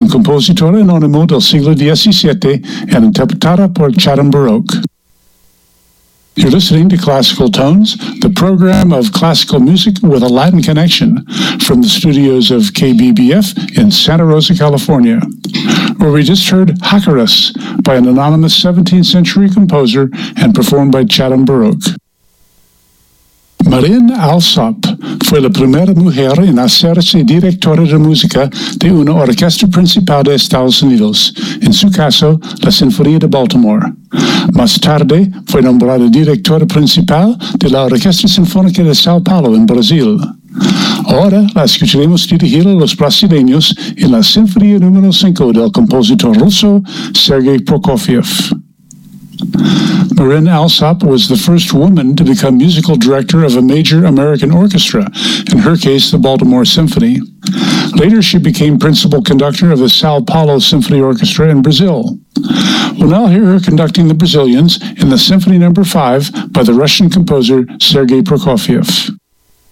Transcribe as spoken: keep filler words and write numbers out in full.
un compositor anónimo del siglo diecisiete and interpretada por Chatham Baroque. You're listening to Classical Tones, the program of classical music with a Latin connection, from the studios of K B B F in Santa Rosa, California, where we just heard Hacarus by an anonymous seventeenth century composer and performed by Chatham Baroque. Marin Alsop fue la primera mujer en hacerse directora de música de una orquesta principal de Estados Unidos, en su caso, la Sinfonía de Baltimore. Más tarde, fue nombrada directora principal de la Orquesta Sinfónica de Sao Paulo, en Brasil. Ahora la escucharemos dirigir a los brasileños en la Sinfonía número cinco del compositor ruso Sergei Prokofiev. Marin Alsop was the first woman to become musical director of a major American orchestra, in her case the Baltimore Symphony. Later she became principal conductor of the Sao Paulo Symphony Orchestra in Brazil. We'll now hear her conducting the Brazilians in the Symphony number five by the Russian composer Sergei Prokofiev.